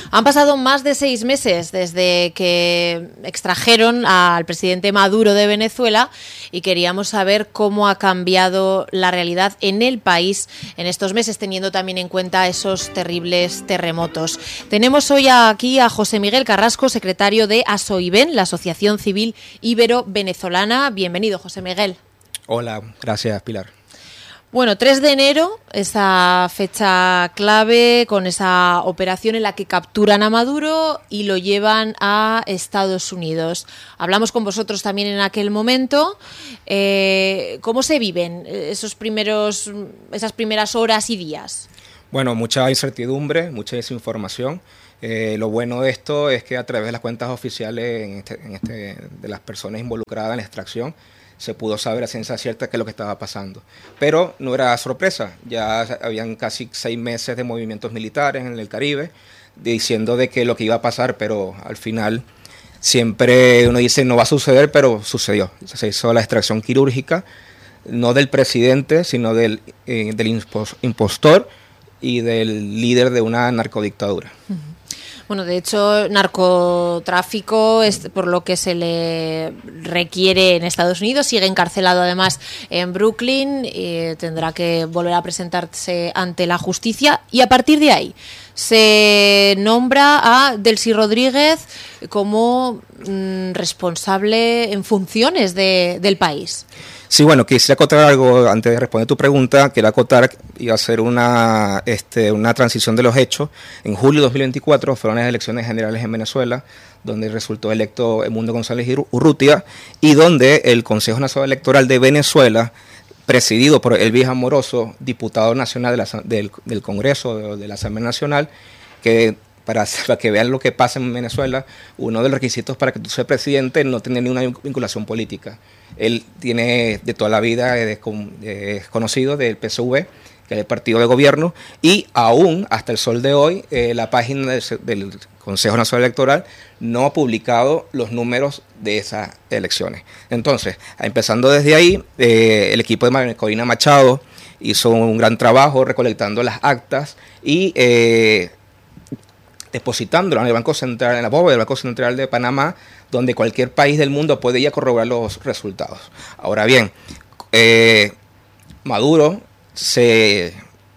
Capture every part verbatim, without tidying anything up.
Han pasado más de seis meses desde que extrajeron al presidente Maduro de Venezuela y queríamos saber cómo ha cambiado la realidad en el país en estos meses, teniendo también en cuenta esos terribles terremotos. Tenemos hoy aquí a José Miguel Carrasco, secretario de ASOIVEN, la Asociación Civil Ibero-Venezolana. Bienvenido, José Miguel. Hola, gracias, Pilar. Bueno, tres de enero, esa fecha clave con esa operación en la que capturan a Maduro y lo llevan a Estados Unidos. Hablamos con vosotros también en aquel momento. Eh, ¿Cómo se viven esos primeros, esas primeras horas y días? Bueno, mucha incertidumbre, mucha desinformación. Eh, lo bueno de esto es que a través de las cuentas oficiales en este, en este, de las personas involucradas en la extracción, se pudo saber a ciencia cierta qué es lo que estaba pasando. Pero no era sorpresa, ya habían casi seis meses de movimientos militares en el Caribe, diciendo de que lo que iba a pasar, pero al final siempre uno dice no va a suceder, pero sucedió. Se hizo la extracción quirúrgica, no del presidente, sino del, eh, del impostor y del líder de una narcodictadura. Uh-huh. Bueno, de hecho, narcotráfico es por lo que se le requiere en Estados Unidos. Sigue encarcelado además en Brooklyn y tendrá que volver a presentarse ante la justicia. Y a partir de ahí se nombra a Delcy Rodríguez como mmm, responsable en funciones de, del país. Sí, bueno, quisiera acotar algo antes de responder tu pregunta. Quiero acotar, iba a ser una, este, una transición de los hechos. En julio de dos mil veinticuatro fueron las elecciones generales en Venezuela, donde resultó electo Edmundo González Urrutia, y donde el Consejo Nacional Electoral de Venezuela, presidido por Elvis Amoroso, diputado nacional de la, del, del Congreso de, de la Asamblea Nacional, que para, para que vean lo que pasa en Venezuela, uno de los requisitos para que tú seas presidente no tener ninguna vinculación política. Él tiene de toda la vida, es, es conocido del P S V, que es el partido de gobierno, y aún hasta el sol de hoy, eh, la página del, del Consejo Nacional Electoral no ha publicado los números de esas elecciones. Entonces, empezando desde ahí, eh, el equipo de Corina Machado hizo un gran trabajo recolectando las actas y eh, depositándolo en el Banco Central, en la bóveda del Banco Central de Panamá, donde cualquier país del mundo puede ir a corroborar los resultados. Ahora bien, eh, Maduro se,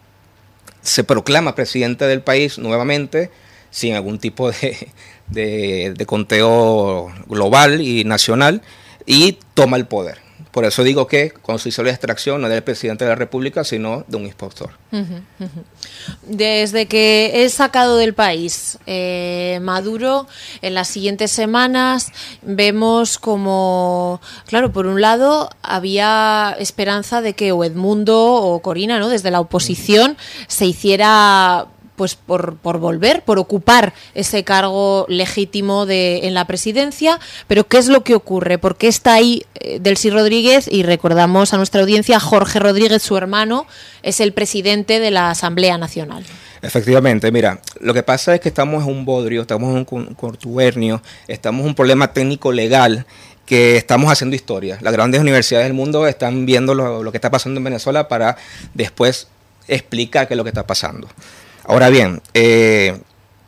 se proclama presidente del país nuevamente, sin algún tipo de, de, de conteo global y nacional, y toma el poder. Por eso digo que cuando se hizo la extracción no del presidente de la República, sino de un impostor. Uh-huh, uh-huh. Desde que es sacado del país eh, Maduro, en las siguientes semanas vemos como, claro, por un lado había esperanza de que o Edmundo o Corina, ¿no?, desde la oposición, uh-huh, se hiciera pues por, por volver, por ocupar ese cargo legítimo de, en la presidencia. Pero ¿qué es lo que ocurre? ¿Por qué está ahí eh, Delcy Rodríguez? Y recordamos a nuestra audiencia, Jorge Rodríguez, su hermano, es el presidente de la Asamblea Nacional. Efectivamente, mira, lo que pasa es que estamos en un bodrio, estamos en un contubernio, estamos en un problema técnico-legal, que estamos haciendo historia. Las grandes universidades del mundo están viendo lo, lo que está pasando en Venezuela para después explicar qué es lo que está pasando. Ahora bien, eh,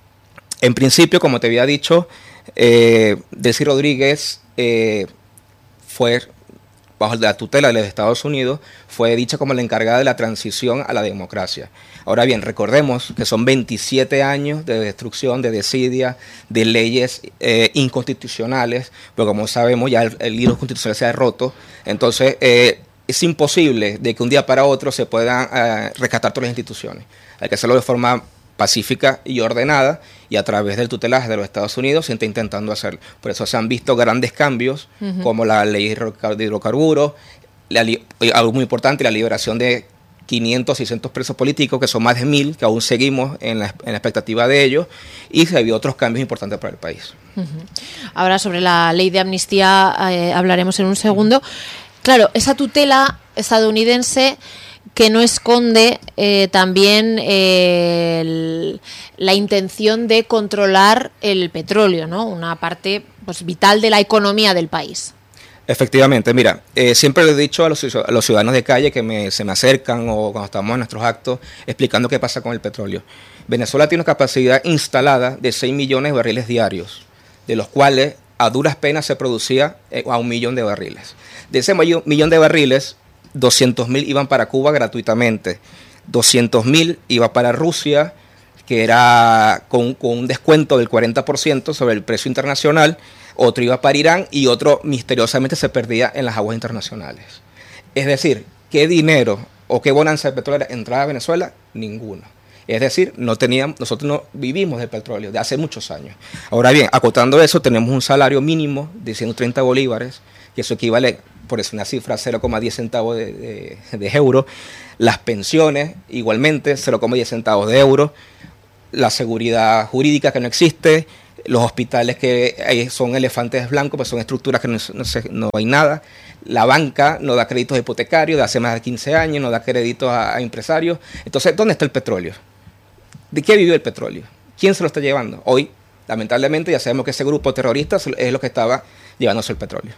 en principio, como te había dicho, eh, Delcy Rodríguez eh, fue, bajo la tutela de los Estados Unidos, fue dicha como la encargada de la transición a la democracia. Ahora bien, recordemos que son veintisiete años de destrucción, de desidia, de leyes eh, inconstitucionales, pero como sabemos ya el, el libro constitucional se ha roto, entonces eh, es imposible de que un día para otro se puedan eh, rescatar todas las instituciones. Hay que hacerlo de forma pacífica y ordenada, y a través del tutelaje de los Estados Unidos se está intentando hacerlo. Por eso se han visto grandes cambios, uh-huh, como la ley de hidrocarburos, la, algo muy importante, la liberación de quinientos, seiscientos presos políticos, que son más de mil, que aún seguimos en la, en la expectativa de ellos, y se ha habido otros cambios importantes para el país. Uh-huh. Ahora sobre la ley de amnistía eh, hablaremos en un segundo. Claro, esa tutela estadounidense que no esconde eh, también eh, el, la intención de controlar el petróleo, ¿no?, una parte pues vital de la economía del país. Efectivamente, mira, eh, siempre le he dicho a los, a los ciudadanos de calle que me, se me acercan o cuando estamos en nuestros actos explicando qué pasa con el petróleo. Venezuela tiene una capacidad instalada de seis millones de barriles diarios, de los cuales a duras penas se producía eh, a un millón de barriles. De ese millón de barriles, doscientos mil iban para Cuba gratuitamente, doscientos mil iba para Rusia, que era con, con un descuento del cuarenta por ciento sobre el precio internacional, otro iba para Irán y otro misteriosamente se perdía en las aguas internacionales. Es decir, ¿qué dinero o qué bonanza petrolera entraba a Venezuela? Ninguno. Es decir, no teníamos, nosotros no vivimos del petróleo de hace muchos años. Ahora bien, acotando eso, tenemos un salario mínimo de ciento treinta bolívares, que eso equivale, por eso una cifra, cero coma diez centavos de, de, de euro. Las pensiones, igualmente, cero coma diez centavos de euro. La seguridad jurídica que no existe. Los hospitales que son elefantes blancos, pues son estructuras que no, no, se, no hay nada. La banca no da créditos hipotecarios de hace más de quince años, no da créditos a, a empresarios. Entonces, ¿dónde está el petróleo? ¿De qué vive el petróleo? ¿Quién se lo está llevando? Hoy, lamentablemente, ya sabemos que ese grupo terrorista es lo que estaba llevándose el petróleo.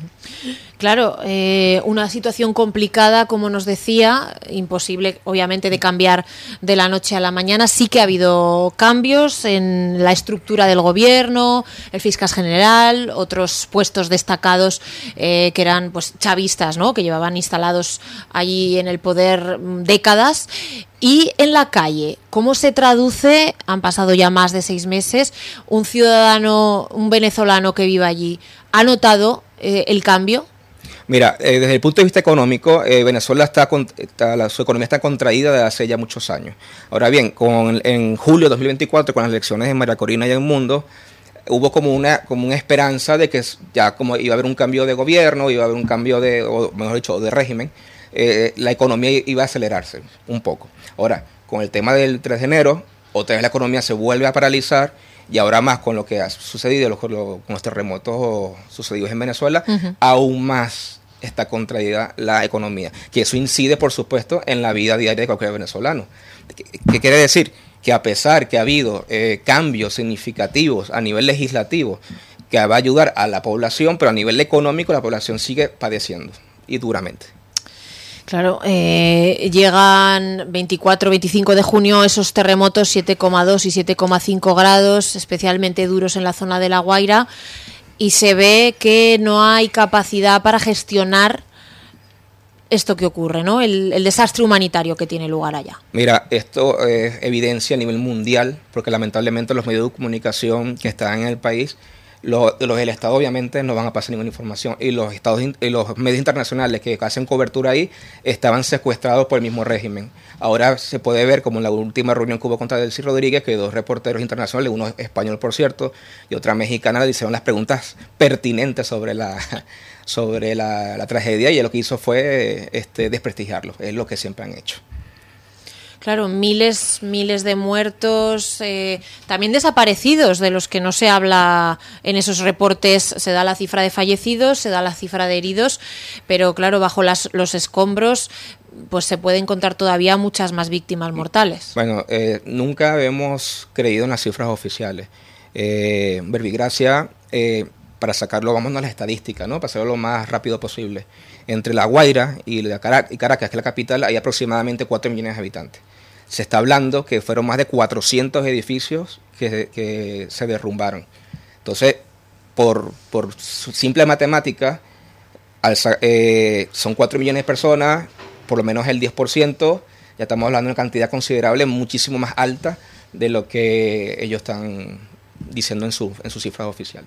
Claro, eh, una situación complicada, como nos decía, imposible obviamente de cambiar de la noche a la mañana. Sí que ha habido cambios en la estructura del gobierno, el fiscal general, otros puestos destacados eh, que eran pues chavistas, ¿no?, que llevaban instalados allí en el poder décadas. Y en la calle, ¿cómo se traduce? Han pasado ya más de seis meses. Un ciudadano, un venezolano que vive allí, ¿ha notado eh, el cambio? Mira, eh, desde el punto de vista económico, eh, Venezuela está, está la, su economía está contraída desde hace ya muchos años. Ahora bien, con, en julio de dos mil veinticuatro, con las elecciones en María Corina y en Mundo, hubo como una, como una esperanza de que ya como iba a haber un cambio de gobierno, iba a haber un cambio de, o mejor dicho, de régimen. Eh, la economía iba a acelerarse un poco. Ahora, con el tema del tres de enero, otra vez la economía se vuelve a paralizar y ahora más con lo que ha sucedido, los, los, con los terremotos sucedidos en Venezuela, uh-huh. aún más está contraída la economía, que eso incide, por supuesto, en la vida diaria de cualquier venezolano. ¿Qué, qué quiere decir? Que a pesar que ha habido eh, cambios significativos a nivel legislativo que va a ayudar a la población, pero a nivel económico la población sigue padeciendo y duramente. Claro, eh, llegan veinticuatro veinticinco de junio esos terremotos siete coma dos y siete coma cinco grados, especialmente duros en la zona de La Guaira, y se ve que no hay capacidad para gestionar esto que ocurre, ¿no? El, el desastre humanitario que tiene lugar allá. Mira, esto es evidencia a nivel mundial, porque lamentablemente los medios de comunicación que están en el país, Los, los del Estado obviamente no van a pasar ninguna información y los estados y los medios internacionales que hacen cobertura ahí estaban secuestrados por el mismo régimen. Ahora se puede ver, como en la última reunión que hubo contra Delcy Rodríguez, que dos reporteros internacionales, uno español por cierto y otra mexicana, le hicieron las preguntas pertinentes sobre la sobre la, la tragedia, y lo que hizo fue este, desprestigiarlo. Es lo que siempre han hecho. Claro, miles, miles de muertos, eh, también desaparecidos, de los que no se habla en esos reportes. Se da la cifra de fallecidos, se da la cifra de heridos, pero claro, bajo las, los escombros pues se pueden contar todavía muchas más víctimas mortales. Bueno, eh, nunca hemos creído en las cifras oficiales. Eh, Verbigracia, eh, para sacarlo, vamos a las estadísticas, ¿no? Para hacerlo lo más rápido posible. Entre La Guaira y, la Caracas, y Caracas, que es la capital, hay aproximadamente cuatro millones de habitantes. Se está hablando que fueron más de cuatrocientos edificios que, que se derrumbaron. Entonces, por, por simple matemática, al, eh, son cuatro millones de personas, por lo menos el diez por ciento, ya estamos hablando de una cantidad considerable, muchísimo más alta de lo que ellos están diciendo en, su, en sus cifras oficiales.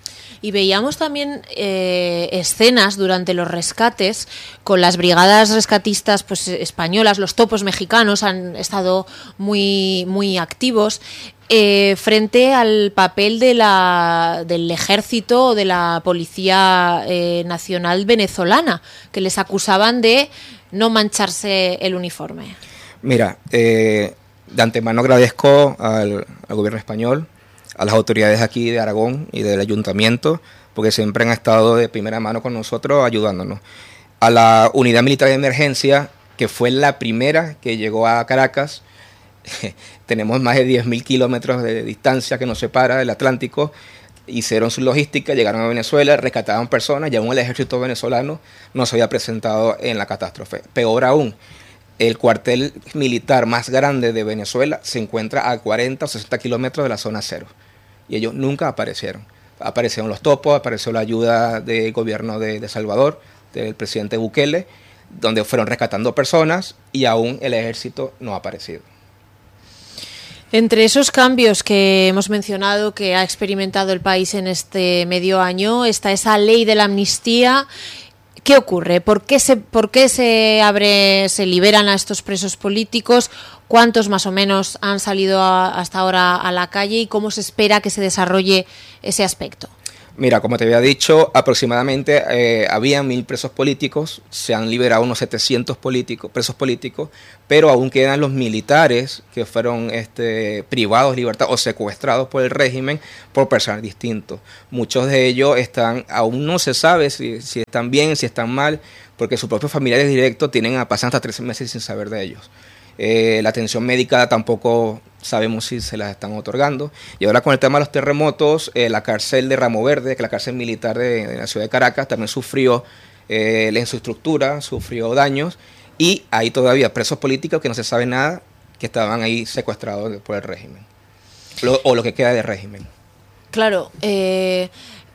Y veíamos también eh, escenas durante los rescates con las brigadas rescatistas pues españolas, los topos mexicanos han estado muy, muy activos eh, frente al papel de la, del ejército o de la Policía eh, Nacional venezolana, que les acusaban de no mancharse el uniforme. Mira, eh, de antemano agradezco al, al gobierno español, a las autoridades aquí de Aragón y del ayuntamiento, porque siempre han estado de primera mano con nosotros ayudándonos. A la unidad militar de emergencia, que fue la primera que llegó a Caracas, tenemos más de diez mil kilómetros de distancia que nos separa del Atlántico, hicieron su logística, llegaron a Venezuela, rescataban personas y aún el ejército venezolano no se había presentado en la catástrofe. Peor aún, el cuartel militar más grande de Venezuela se encuentra a cuarenta o sesenta kilómetros de la zona cero y ellos nunca aparecieron. Aparecieron los topos, apareció la ayuda del gobierno de, de Salvador, del presidente Bukele, donde fueron rescatando personas y aún el ejército no ha aparecido. Entre esos cambios que hemos mencionado que ha experimentado el país en este medio año está esa ley de la amnistía. ¿Qué ocurre? ¿Por qué se, por qué se abre, se liberan a estos presos políticos? ¿Cuántos más o menos han salido a, hasta ahora a la calle y cómo se espera que se desarrolle ese aspecto? Mira, como te había dicho, aproximadamente eh, había mil presos políticos, se han liberado unos setecientos políticos, presos políticos, pero aún quedan los militares que fueron este, privados de libertad o secuestrados por el régimen por personas distintas. Muchos de ellos están, aún no se sabe si, si están bien, si están mal, porque sus propios familiares directos tienen a pasar hasta tres meses sin saber de ellos. Eh, la atención médica tampoco sabemos si se las están otorgando. Y ahora con el tema de los terremotos, eh, la cárcel de Ramo Verde, que es la cárcel militar de, de la ciudad de Caracas, también sufrió eh, en su estructura, sufrió daños, y hay todavía presos políticos que no se sabe nada, que estaban ahí secuestrados por el régimen, lo, o lo que queda del régimen. Claro, eh...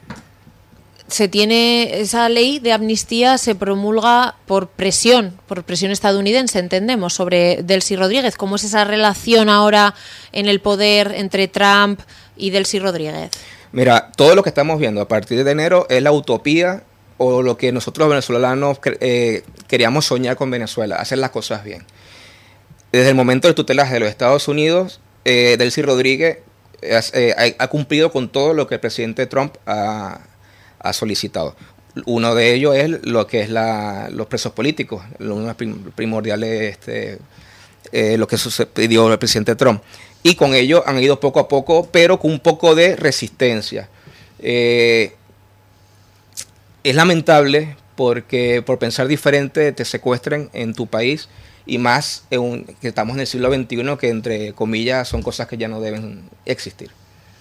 se tiene esa ley de amnistía, se promulga por presión, por presión estadounidense, entendemos, sobre Delcy Rodríguez. ¿Cómo es esa relación ahora en el poder entre Trump y Delcy Rodríguez? Mira, todo lo que estamos viendo a partir de enero es la utopía o lo que nosotros los venezolanos eh, queríamos soñar con Venezuela, hacer las cosas bien. Desde el momento del tutelaje de los Estados Unidos, eh, Delcy Rodríguez eh, ha, ha cumplido con todo lo que el presidente Trump ha ha solicitado. Uno de ellos es lo que es la, los presos políticos, lo primordial es este, eh, lo que pidió el presidente Trump. Y con ello han ido poco a poco, pero con un poco de resistencia. Eh, es lamentable porque por pensar diferente te secuestren en tu país y más en un, que estamos en el siglo veintiuno, que entre comillas son cosas que ya no deben existir.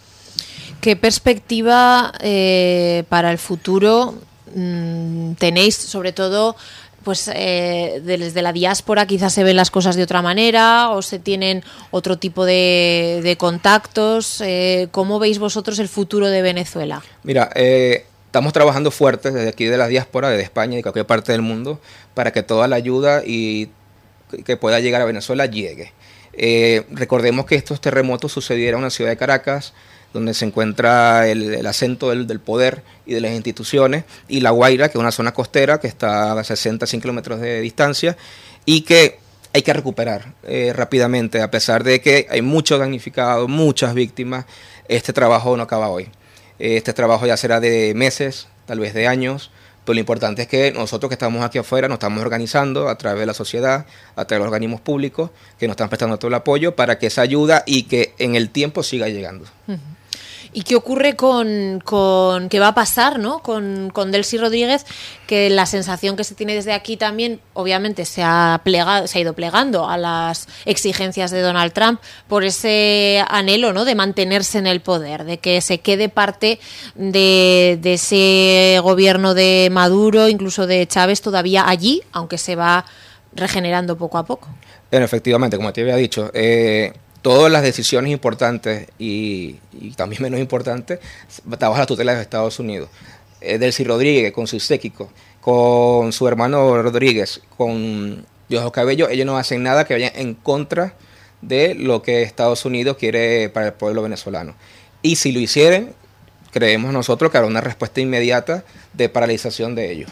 ¿Qué perspectiva eh, para el futuro mmm, tenéis, sobre todo, pues eh, desde la diáspora quizás se ven las cosas de otra manera o se tienen otro tipo de, de contactos? Eh, ¿Cómo veis vosotros el futuro de Venezuela? Mira, eh, estamos trabajando fuerte desde aquí de la diáspora, desde España y de cualquier parte del mundo, para que toda la ayuda y que pueda llegar a Venezuela llegue. Eh, recordemos que estos terremotos sucedieron en la ciudad de Caracas, donde se encuentra el, el acento del, del poder y de las instituciones, y La Guaira, que es una zona costera que está a sesenta, cien kilómetros de distancia, y que hay que recuperar eh, rápidamente, a pesar de que hay muchos damnificados, muchas víctimas. Este trabajo no acaba hoy. Este trabajo ya será de meses, tal vez de años, pero lo importante es que nosotros que estamos aquí afuera nos estamos organizando a través de la sociedad, a través de los organismos públicos, que nos están prestando todo el apoyo para que esa ayuda y que en el tiempo siga llegando. Uh-huh. ¿Y qué ocurre con, con qué va a pasar, ¿no? con, con Delcy Rodríguez? Que la sensación que se tiene desde aquí también, obviamente, se ha, plegado, se ha ido plegando a las exigencias de Donald Trump por ese anhelo, ¿no?, de mantenerse en el poder, de que se quede parte de, de ese gobierno de Maduro, incluso de Chávez, todavía allí, aunque se va regenerando poco a poco. Bueno, efectivamente, como te había dicho, eh... todas las decisiones importantes y, y también menos importantes están bajo la tutela de Estados Unidos. Eh, Delcy Rodríguez, con su séquito, con su hermano Rodríguez, con Diosdado Cabello, ellos no hacen nada que vaya en contra de lo que Estados Unidos quiere para el pueblo venezolano. Y si lo hicieran, creemos nosotros que habrá una respuesta inmediata de paralización de ellos.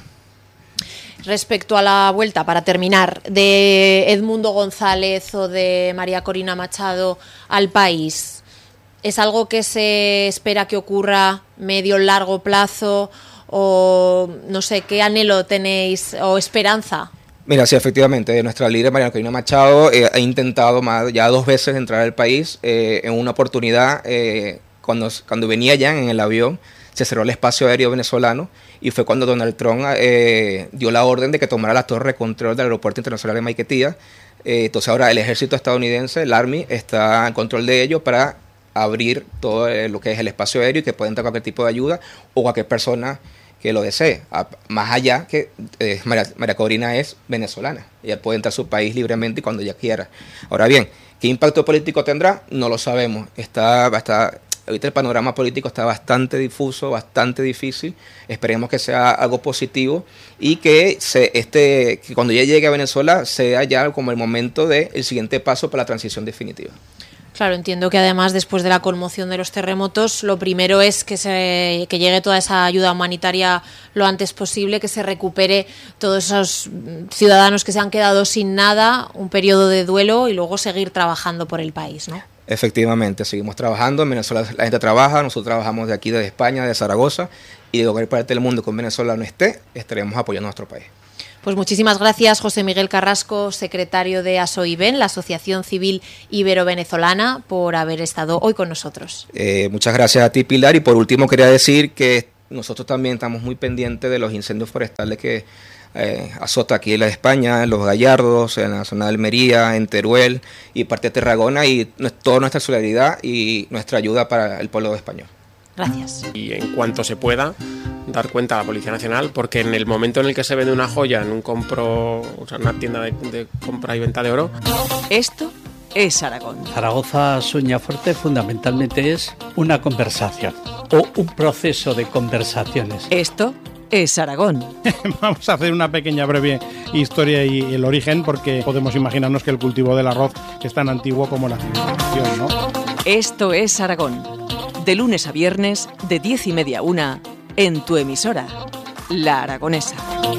Respecto a la vuelta, para terminar, de Edmundo González o de María Corina Machado al país, ¿es algo que se espera que ocurra medio largo plazo o no sé, qué anhelo tenéis o esperanza? Mira, sí, efectivamente, nuestra líder María Corina Machado eh, ha intentado más, ya dos veces entrar al país. Eh, en una oportunidad, eh, cuando, cuando venía ya en el avión, se cerró el espacio aéreo venezolano y fue cuando Donald Trump eh, dio la orden de que tomara la torre de control del aeropuerto internacional de Maiquetía. Eh, entonces ahora el ejército estadounidense, el Army, está en control de ello para abrir todo lo que es el espacio aéreo y que pueda entrar cualquier tipo de ayuda o cualquier persona que lo desee. A, más allá que eh, María, María Corina es venezolana, ella puede entrar a su país libremente y cuando ella quiera. Ahora bien, ¿qué impacto político tendrá? No lo sabemos. Está, está, ahorita el panorama político está bastante difuso, bastante difícil. Esperemos que sea algo positivo y que, se, este, que cuando ella llegue a Venezuela sea ya como el momento del siguiente paso para la transición definitiva. Claro, entiendo que además después de la conmoción de los terremotos, lo primero es que se que llegue toda esa ayuda humanitaria lo antes posible, que se recupere todos esos ciudadanos que se han quedado sin nada, un periodo de duelo y luego seguir trabajando por el país, ¿no? Efectivamente, seguimos trabajando. En Venezuela la gente trabaja, nosotros trabajamos de aquí, de España, de Zaragoza, y de cualquier parte del mundo con Venezuela no esté, estaremos apoyando a nuestro país. Pues muchísimas gracias, José Miguel Carrasco, secretario de ASOIVEN, la Asociación Civil Ibero-Venezolana, por haber estado hoy con nosotros. Eh, muchas gracias a ti, Pilar, y por último quería decir que nosotros también estamos muy pendientes de los incendios forestales que eh, azota aquí en la España, en Los Gallardos, en la zona de Almería, en Teruel y parte de Tarragona, y toda nuestra solidaridad y nuestra ayuda para el pueblo español. Gracias. Y en cuanto se pueda, dar cuenta a la Policía Nacional, porque en el momento en el que se vende una joya en un compro, o sea, una tienda de, de compra y venta de oro. Esto es Aragón. Zaragoza Sueñafuerte fundamentalmente es una conversación o un proceso de conversaciones. Esto es Aragón. Vamos a hacer una pequeña breve historia y el origen, porque podemos imaginarnos que el cultivo del arroz es tan antiguo como la civilización, ¿no? Esto es Aragón. De lunes a viernes, de diez y media a una, en tu emisora, La Aragonesa.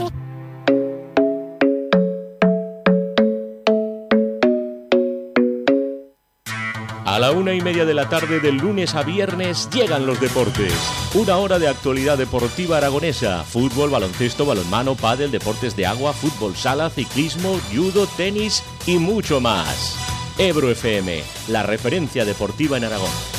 A la una y media de la tarde del lunes a viernes llegan los deportes. Una hora de actualidad deportiva aragonesa. Fútbol, baloncesto, balonmano, pádel, deportes de agua, fútbol sala, ciclismo, judo, tenis y mucho más. Ebro F M, la referencia deportiva en Aragón.